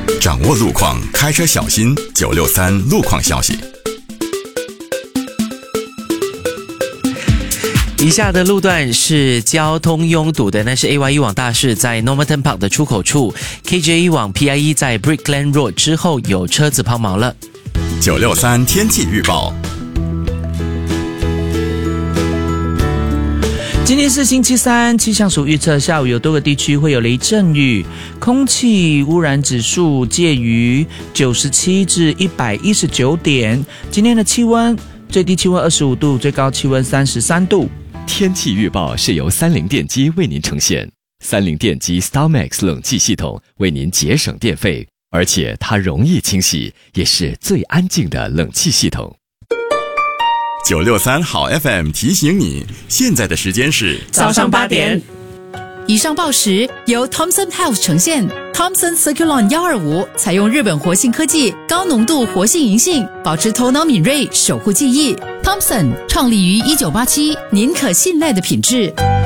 掌握路况，开车小心。963路况消息。 以下的路段是交通拥堵的，那是 AYE 往大士在 Normanton Park 的出口处 ，KJE 往 PIE 在 Brickland Road 之后有车子抛锚了。 963天气预报。 今天是星期三，气象署预测下午有多个地区会有雷阵雨，空气污染指数介于97至119点。今天的气温，最低气温25度，最高气温33度。 天气预报是由30电机为您呈现，30电机 StarMax 冷气系统为您节省电费，而且它容易清洗，也是最安静的冷气系统。 963好 FM 提醒你，现在的时间是早上8点。 以上报时由 Thomson Health 呈现。Thomson Circulon 125采用日本活性科技，高浓度活性银杏，保持头脑敏锐，守护记忆。Thomson 创立于1987，您可信赖的品质。